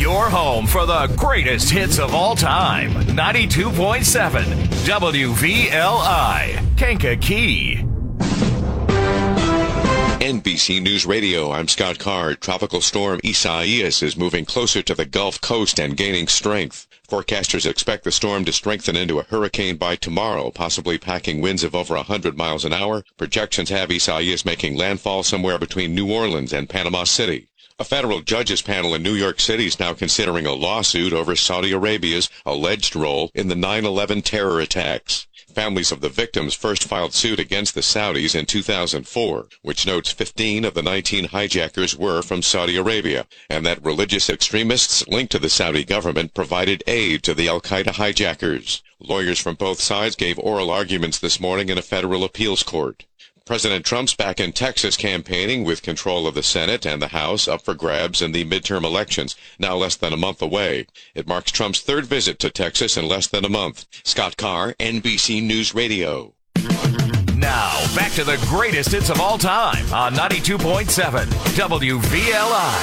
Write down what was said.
Your home for the greatest hits of all time. 92.7 WVLI, Kankakee. NBC News Radio, I'm Scott Card. Tropical storm Isaias is moving closer to the Gulf Coast and gaining strength. Forecasters expect the storm to strengthen into a hurricane by tomorrow, possibly packing winds of over 100 miles an hour. Projections have Isaias making landfall somewhere between New Orleans and Panama City. A federal judges panel in New York City is now considering a lawsuit over Saudi Arabia's alleged role in the 9/11 terror attacks. Families of the victims first filed suit against the Saudis in 2004, which notes 15 of the 19 hijackers were from Saudi Arabia, and that religious extremists linked to the Saudi government provided aid to the al-Qaeda hijackers. Lawyers from both sides gave oral arguments this morning in a federal appeals court. President Trump's back in Texas campaigning with control of the Senate and the House up for grabs in the midterm elections, now less than a month away. It marks Trump's third visit to Texas in less than a month. Scott Carr, NBC News Radio. Now, back to the greatest hits of all time on 92.7 WVLI.